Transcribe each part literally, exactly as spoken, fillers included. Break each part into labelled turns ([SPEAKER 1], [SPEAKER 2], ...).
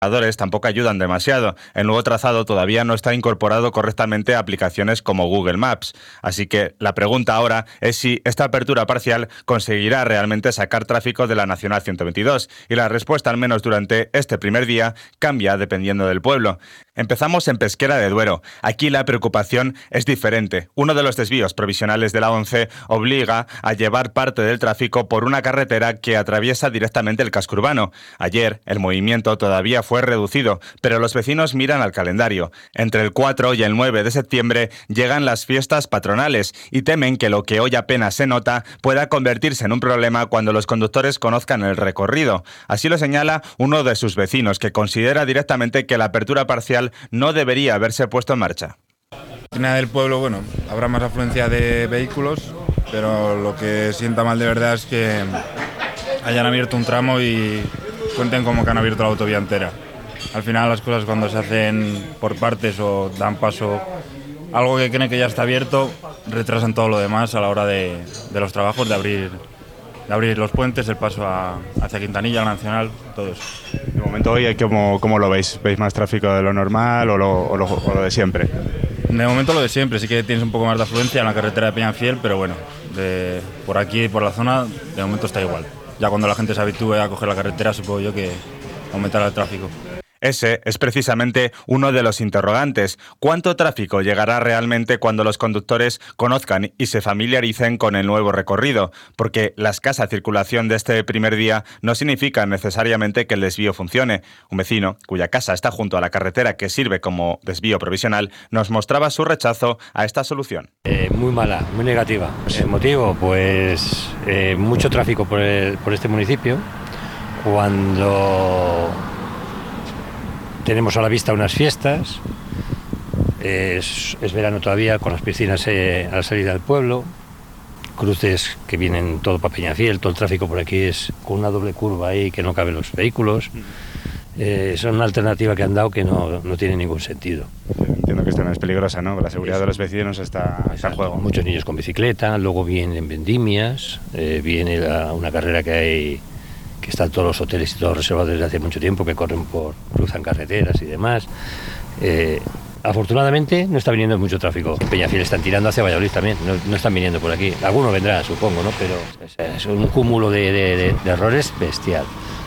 [SPEAKER 1] tampoco ayudan demasiado. El nuevo trazado todavía no está incorporado correctamente a aplicaciones como Google Maps. Así que la pregunta ahora es si esta apertura parcial conseguirá realmente sacar tráfico de la Nacional ciento veintidós. Y la respuesta, al menos durante este primer día, cambia dependiendo del pueblo. Empezamos en Pesquera de Duero. Aquí la preocupación es diferente. Uno de los desvíos provisionales de la once obliga a llevar parte del tráfico por una carretera que atraviesa directamente el casco urbano. Ayer el movimiento todavía fue reducido, pero los vecinos miran al calendario. Entre el cuatro y el nueve de septiembre llegan las fiestas patronales y temen que lo que hoy apenas se nota pueda convertirse en un problema cuando los conductores conozcan el recorrido. Así lo señala uno de sus vecinos, que considera directamente que la apertura parcial no debería haberse puesto en marcha.
[SPEAKER 2] En el pueblo, bueno, habrá más afluencia de vehículos, pero lo que sienta mal de verdad es que hayan abierto un tramo y cuenten como que han abierto la autovía entera. Al final las cosas, cuando se hacen por partes o dan paso a algo que creen que ya está abierto, retrasan todo lo demás a la hora de, de los trabajos, de abrir, de abrir los puentes, el paso a, hacia Quintanilla, la Nacional, todo eso.
[SPEAKER 1] De momento hoy, ¿cómo, cómo lo veis? ¿Veis más tráfico de lo normal o lo, o lo, o lo de siempre?
[SPEAKER 2] De momento lo de siempre, sí que tienes un poco más de afluencia en la carretera de Peñafiel, pero bueno, de, por aquí, por la zona, de momento está igual. Ya cuando la gente se habitúe a coger la carretera, supongo yo que aumentará el tráfico.
[SPEAKER 1] Ese es precisamente uno de los interrogantes. ¿Cuánto tráfico llegará realmente cuando los conductores conozcan y se familiaricen con el nuevo recorrido? Porque la escasa circulación de este primer día no significa necesariamente que el desvío funcione. Un vecino, cuya casa está junto a la carretera que sirve como desvío provisional, nos mostraba su rechazo a esta solución.
[SPEAKER 3] Eh, muy mala, muy negativa. El motivo, pues eh, mucho tráfico por, el, por este municipio. Cuando tenemos a la vista unas fiestas, es, es verano todavía, con las piscinas eh, a la salida del pueblo, cruces que vienen todo para Peñafiel, todo el tráfico por aquí es con una doble curva ahí que no caben los vehículos. Eh, son una alternativa que han dado que no, no tiene ningún sentido.
[SPEAKER 1] Entiendo que esta no es peligrosa, ¿no? La seguridad de los vecinos está, está en juego.
[SPEAKER 3] Muchos niños con bicicleta, luego vienen vendimias, eh, viene la, una carrera que hay, que están todos los hoteles y todos reservados desde hace mucho tiempo, que corren por, cruzan carreteras y demás. Eh, afortunadamente no está viniendo mucho tráfico. Peñafiel están tirando hacia Valladolid también, no, no están viniendo por aquí. Algunos vendrán, supongo, ¿no? Pero es, es un cúmulo de, de, de, de errores bestial.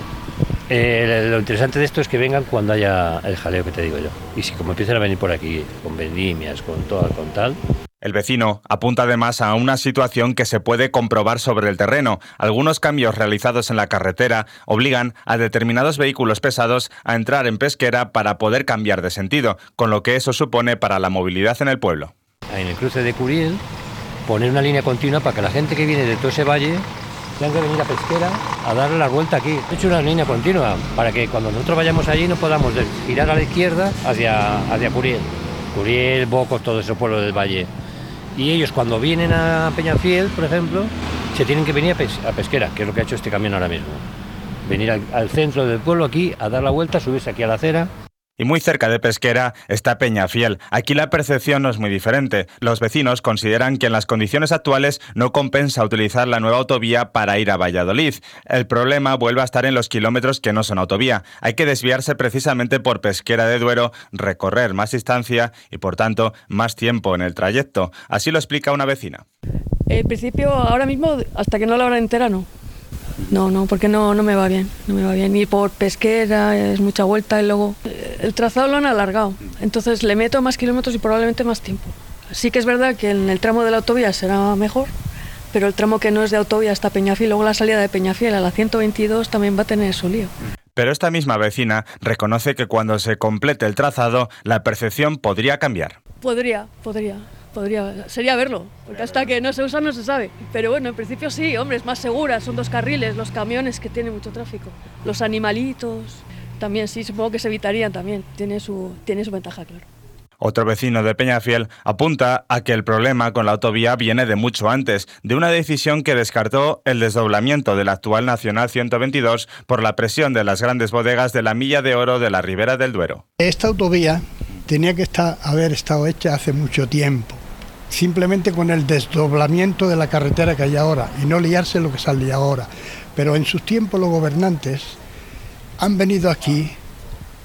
[SPEAKER 3] Eh, lo interesante de esto es que vengan cuando haya el jaleo que te digo yo. Y si como empiezan a venir por aquí con vendimias, con todo, con tal...
[SPEAKER 1] El vecino apunta además a una situación que se puede comprobar sobre el terreno. Algunos cambios realizados en la carretera obligan a determinados vehículos pesados a entrar en Pesquera para poder cambiar de sentido, con lo que eso supone para la movilidad en el pueblo.
[SPEAKER 3] En el cruce de Curiel, poner una línea continua para que la gente que viene de todo ese valle tenga que venir a Pesquera a darle la vuelta aquí. He hecho una línea continua para que cuando nosotros vayamos allí no podamos girar a la izquierda hacia, hacia Curiel. Curiel, Bocos, todo ese pueblo del valle. Y ellos cuando vienen a Peñafiel, por ejemplo, se tienen que venir a, pes- a Pesquera, que es lo que ha hecho este camión ahora mismo. Venir al, al centro del pueblo aquí, a dar la vuelta, subirse aquí a la acera.
[SPEAKER 1] Y muy cerca de Pesquera está Peñafiel. Aquí la percepción no es muy diferente. Los vecinos consideran que en las condiciones actuales no compensa utilizar la nueva autovía para ir a Valladolid. El problema vuelve a estar en los kilómetros que no son autovía. Hay que desviarse precisamente por Pesquera de Duero, recorrer más distancia y, por tanto, más tiempo en el trayecto. Así lo explica una vecina.
[SPEAKER 4] En principio, ahora mismo, hasta que no la abran entera, no. No, no, porque no, no me va bien, no me va bien. Y por Pesquera es mucha vuelta y luego el trazado lo han alargado. Entonces le meto más kilómetros y probablemente más tiempo. Sí que es verdad que en el tramo de la autovía será mejor, pero el tramo que no es de autovía hasta Peñafiel, luego la salida de Peñafiel a la ciento veintidós también va a tener su lío.
[SPEAKER 1] Pero esta misma vecina reconoce que cuando se complete el trazado, la percepción podría cambiar.
[SPEAKER 4] Podría, podría. Podría, sería verlo, porque hasta que no se usa no se sabe. Pero bueno, en principio sí, hombre, es más segura, son dos carriles, los camiones que tienen mucho tráfico, los animalitos, también sí, supongo que se evitarían también, tiene su, tiene su ventaja, claro.
[SPEAKER 1] Otro vecino de Peñafiel apunta a que el problema con la autovía viene de mucho antes, de una decisión que descartó el desdoblamiento de la actual Nacional ciento veintidós por la presión de las grandes bodegas de la Milla de Oro de la Ribera del Duero.
[SPEAKER 5] Esta autovía tenía que estar, haber estado hecha hace mucho tiempo, simplemente con el desdoblamiento de la carretera que hay ahora y no liarse lo que sale ahora. Pero en sus tiempos los gobernantes han venido aquí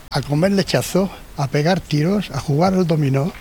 [SPEAKER 5] A comer lechazo, a pegar tiros, a jugar al dominó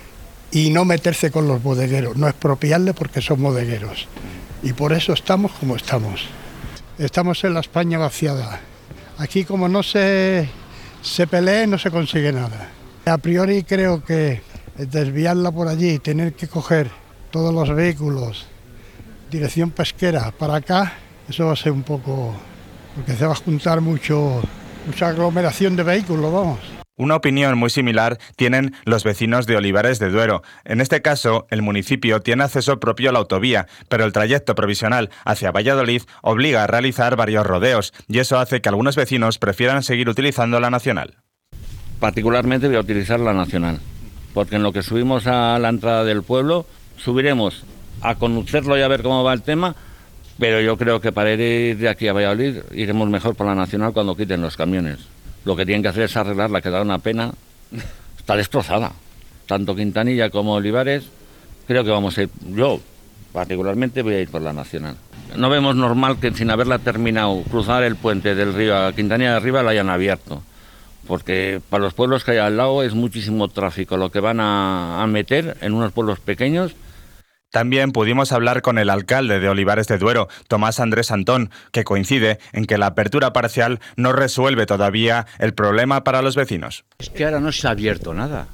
[SPEAKER 5] y no meterse con los bodegueros, no expropiarle porque son bodegueros. Y por eso estamos como estamos. Estamos en la España vaciada. Aquí como no se, se pelee, no se consigue nada. A priori creo que desviarla por allí, tener que coger todos los vehículos, dirección pesquera para acá, eso va a ser un poco, porque se va a juntar mucho, mucha aglomeración de vehículos, vamos.
[SPEAKER 1] Una opinión muy similar tienen los vecinos de Olivares de Duero. En este caso, el municipio tiene acceso propio a la autovía, pero el trayecto provisional hacia Valladolid obliga a realizar varios rodeos, y eso hace que algunos vecinos prefieran seguir utilizando la nacional.
[SPEAKER 6] Particularmente voy a utilizar la nacional, porque en lo que subimos a la entrada del pueblo, subiremos a conocerlo y a ver cómo va el tema, pero yo creo que para ir de aquí a Valladolid iremos mejor por la nacional cuando quiten los camiones. Lo que tienen que hacer es arreglarla, que da una pena. Está destrozada. Tanto Quintanilla como Olivares, creo que vamos a ir, yo particularmente voy a ir por la nacional. No vemos normal que sin haberla terminado, cruzar el puente del río a Quintanilla de arriba la hayan abierto. Porque para los pueblos que hay al lado es muchísimo tráfico lo que van a, a meter en unos pueblos pequeños.
[SPEAKER 1] También pudimos hablar con el alcalde de Olivares de Duero, Tomás Andrés Antón, que coincide en que la apertura parcial no resuelve todavía el problema para los vecinos.
[SPEAKER 7] Es que ahora no se ha abierto nada.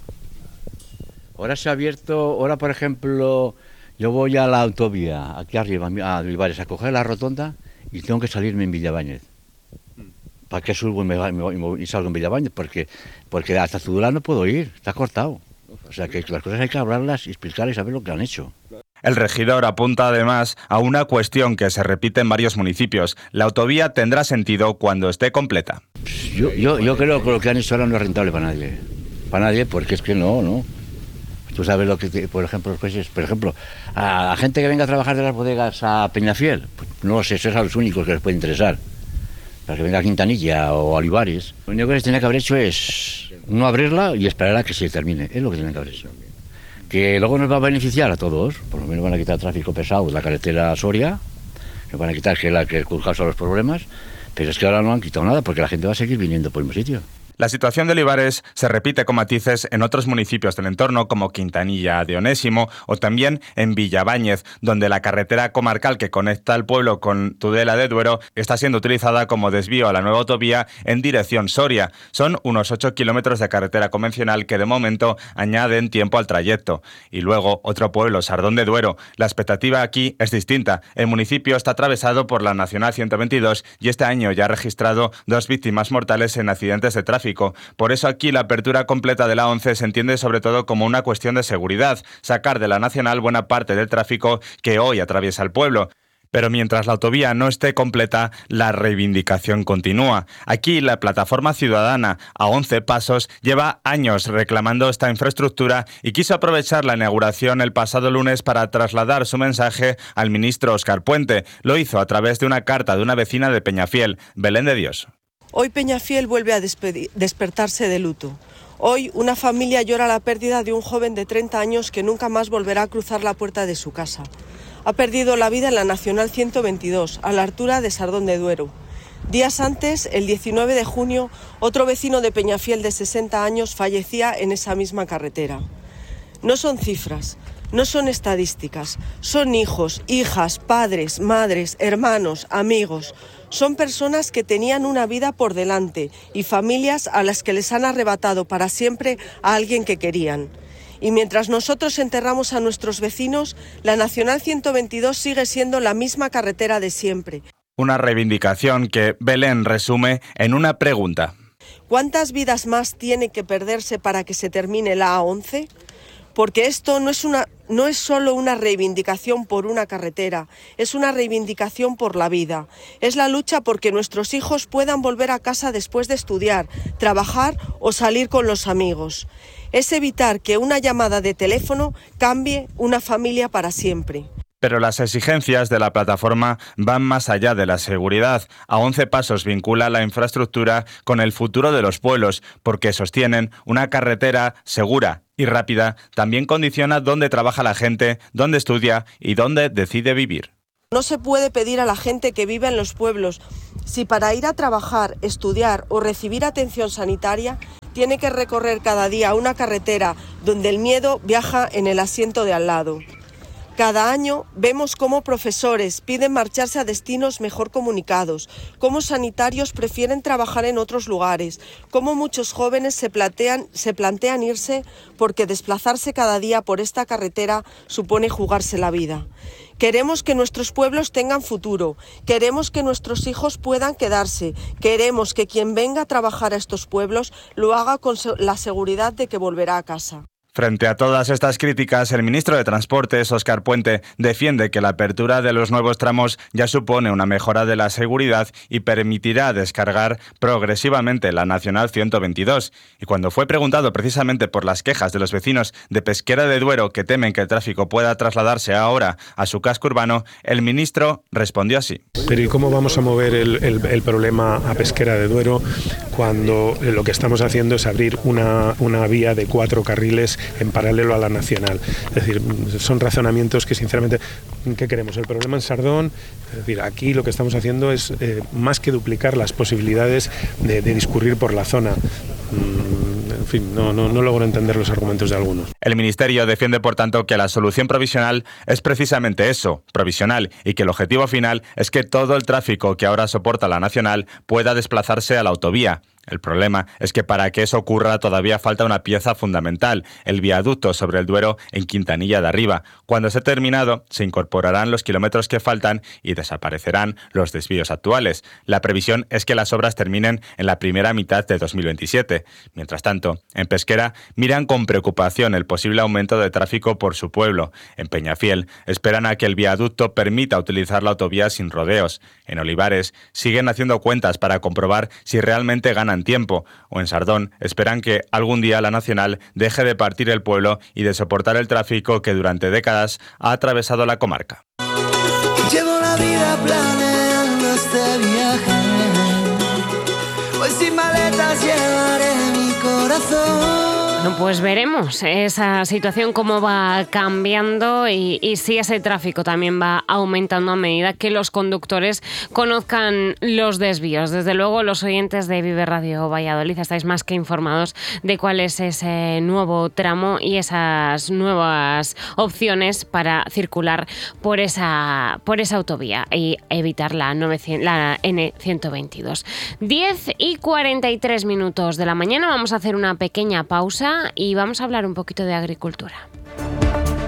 [SPEAKER 7] Ahora se ha abierto, ahora por ejemplo, yo voy a la autovía, aquí arriba, a Olivares, a coger la rotonda y tengo que salirme en Villabáñez. ¿Para qué subo y, me, me, y salgo en Villabáñez? Porque, porque hasta Zudula no puedo ir, está cortado. O sea que las cosas hay que hablarlas y explicarles y saber lo que han hecho.
[SPEAKER 1] El regidor apunta además a una cuestión que se repite en varios municipios. La autovía tendrá sentido cuando esté completa.
[SPEAKER 7] Yo, yo, yo creo que lo que han hecho ahora no es rentable para nadie. Para nadie, porque es que no, ¿no? Tú sabes lo que, te, por ejemplo, los coches, por ejemplo, a la gente que venga a trabajar de las bodegas a Peñafiel, pues no sé, esos son los únicos que les puede interesar. Para que venga a Quintanilla o a Olivares. Lo único que les tenía que haber hecho es no abrirla y esperar a que se termine. Es lo que tienen que haber hecho. Que luego nos va a beneficiar a todos, por lo menos van a quitar tráfico pesado de la carretera Soria, nos van a quitar que es la que causa los problemas, pero es que ahora no han quitado nada porque la gente va a seguir viniendo por el mismo sitio.
[SPEAKER 1] La situación de Olivares se repite con matices en otros municipios del entorno como Quintanilla de Onésimo o también en Villabáñez, donde la carretera comarcal que conecta el pueblo con Tudela de Duero está siendo utilizada como desvío a la nueva autovía en dirección Soria. Son unos ocho kilómetros de carretera convencional que de momento añaden tiempo al trayecto. Y luego otro pueblo, Sardón de Duero. La expectativa aquí es distinta. El municipio está atravesado por la Nacional ciento veintidós y este año ya ha registrado dos víctimas mortales en accidentes de tráfico. Por eso aquí la apertura completa de la once se entiende sobre todo como una cuestión de seguridad, sacar de la nacional buena parte del tráfico que hoy atraviesa el pueblo. Pero mientras la autovía no esté completa, la reivindicación continúa. Aquí la plataforma ciudadana a once pasos lleva años reclamando esta infraestructura y quiso aprovechar la inauguración el pasado lunes para trasladar su mensaje al ministro Óscar Puente. Lo hizo a través de una carta de una vecina de Peñafiel, Belén de Dios.
[SPEAKER 8] Hoy Peñafiel vuelve a despertarse de luto. Hoy una familia llora la pérdida de un joven de treinta años que nunca más volverá a cruzar la puerta de su casa. Ha perdido la vida en la Nacional ciento veintidós, a la altura de Sardón de Duero. Días antes, el diecinueve de junio, otro vecino de Peñafiel de sesenta años fallecía en esa misma carretera. No son cifras, no son estadísticas, son hijos, hijas, padres, madres, hermanos, amigos. Son personas que tenían una vida por delante y familias a las que les han arrebatado para siempre a alguien que querían. Y mientras nosotros enterramos a nuestros vecinos, la Nacional ciento veintidós sigue siendo la misma carretera de siempre.
[SPEAKER 1] Una reivindicación que Belén resume en una pregunta.
[SPEAKER 8] ¿Cuántas vidas más tiene que perderse para que se termine la A once? Porque esto no es una, no es solo una reivindicación por una carretera, es una reivindicación por la vida. Es la lucha porque nuestros hijos puedan volver a casa después de estudiar, trabajar o salir con los amigos. Es evitar que una llamada de teléfono cambie una familia para siempre.
[SPEAKER 1] Pero las exigencias de la plataforma van más allá de la seguridad. A once pasos vincula la infraestructura con el futuro de los pueblos, porque sostienen una carretera segura y rápida también condiciona dónde trabaja la gente, dónde estudia y dónde decide vivir.
[SPEAKER 8] No se puede pedir a la gente que vive en los pueblos, si para ir a trabajar, estudiar o recibir atención sanitaria, tiene que recorrer cada día una carretera donde el miedo viaja en el asiento de al lado. Cada año vemos cómo profesores piden marcharse a destinos mejor comunicados, cómo sanitarios prefieren trabajar en otros lugares, cómo muchos jóvenes se plantean, se plantean irse porque desplazarse cada día por esta carretera supone jugarse la vida. Queremos que nuestros pueblos tengan futuro, queremos que nuestros hijos puedan quedarse, queremos que quien venga a trabajar a estos pueblos lo haga con la seguridad de que volverá a casa.
[SPEAKER 1] Frente a todas estas críticas, el ministro de Transportes, Óscar Puente, defiende que la apertura de los nuevos tramos ya supone una mejora de la seguridad y permitirá descargar progresivamente la Nacional ciento veintidós. Y cuando fue preguntado precisamente por las quejas de los vecinos de Pesquera de Duero que temen que el tráfico pueda trasladarse ahora a su casco urbano, el ministro respondió así.
[SPEAKER 9] Pero ¿y cómo vamos a mover el, el, el problema a Pesquera de Duero cuando lo que estamos haciendo es abrir una, una vía de cuatro carriles en paralelo a la nacional? Es decir, son razonamientos que sinceramente, ¿qué queremos? El problema en Sardón, es decir, aquí lo que estamos haciendo es eh, más que duplicar las posibilidades de, de discurrir por la zona. Mm, en fin, no, no, no logro entender los argumentos de algunos.
[SPEAKER 1] El Ministerio defiende, por tanto, que la solución provisional es precisamente eso, provisional, y que el objetivo final es que todo el tráfico que ahora soporta la nacional pueda desplazarse a la autovía. El problema es que para que eso ocurra todavía falta una pieza fundamental, el viaducto sobre el Duero en Quintanilla de Arriba. Cuando esté terminado, se incorporarán los kilómetros que faltan y desaparecerán los desvíos actuales. La previsión es que las obras terminen en la primera mitad de dos mil veintisiete. Mientras tanto, en Pesquera miran con preocupación el posible aumento de tráfico por su pueblo. En Peñafiel esperan a que el viaducto permita utilizar la autovía sin rodeos. En Olivares siguen haciendo cuentas para comprobar si realmente ganan tiempo, o en Sardón esperan que algún día la Nacional deje de partir el pueblo y de soportar el tráfico que durante décadas ha atravesado la comarca.
[SPEAKER 10] Llevo la vida planeando este viaje, hoy sin maletas llevaré mi corazón.
[SPEAKER 11] Bueno, pues veremos esa situación cómo va cambiando y, y si ese tráfico también va aumentando a medida que los conductores conozcan los desvíos. Desde luego, los oyentes de Vive Radio Valladolid estáis más que informados de cuál es ese nuevo tramo y esas nuevas opciones para circular por esa, por esa autovía y evitar la, novecientos, la ene ciento veintidós. diez y cuarenta y tres minutos de la mañana. Vamos a hacer una pequeña pausa y vamos a hablar un poquito de agricultura.